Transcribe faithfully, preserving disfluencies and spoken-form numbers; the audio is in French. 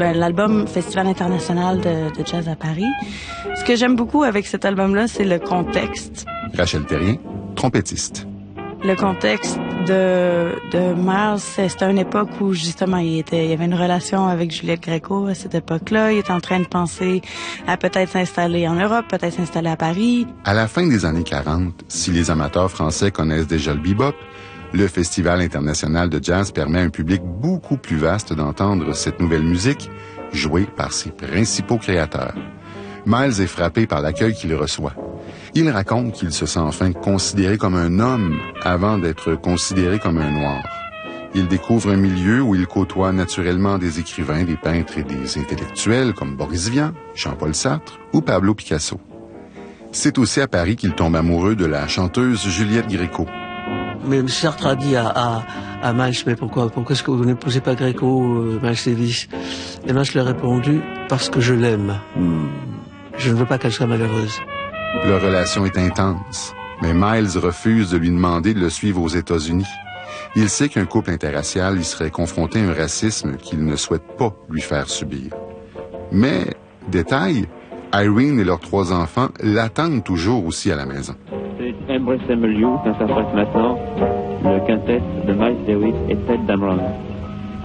ben, l'album Festival international de, de jazz à Paris. Ce que j'aime beaucoup avec cet album-là, c'est le contexte. Rachel Terrien, trompettiste. Le contexte de, de Miles, c'était une époque où justement il, était, il y avait une relation avec Juliette Gréco à cette époque-là. Il était en train de penser à peut-être s'installer en Europe, peut-être s'installer à Paris. À la fin des années quarante, si les amateurs français connaissent déjà le bebop, le Festival international de jazz permet à un public beaucoup plus vaste d'entendre cette nouvelle musique jouée par ses principaux créateurs. Miles est frappé par l'accueil qu'il reçoit. Il raconte qu'il se sent enfin considéré comme un homme avant d'être considéré comme un noir. Il découvre un milieu où il côtoie naturellement des écrivains, des peintres et des intellectuels comme Boris Vian, Jean-Paul Sartre ou Pablo Picasso. C'est aussi à Paris qu'il tombe amoureux de la chanteuse Juliette Gréco. Mais Sartre a dit à, à, à Miles, mais pourquoi, pourquoi est-ce que vous n'épousez pas Gréco, euh, Miles Davis? Et Miles lui a répondu, parce que je l'aime. Hmm. Je ne veux pas qu'elle soit malheureuse. Leur relation est intense, mais Miles refuse de lui demander de le suivre aux États-Unis. Il sait qu'un couple interracial y serait confronté à un racisme qu'il ne souhaite pas lui faire subir. Mais, détail, Irene et leurs trois enfants l'attendent toujours aussi à la maison. C'est Embrace Emeliou qui s'interprète maintenant le quintet de Miles Davis et Ted Dameron.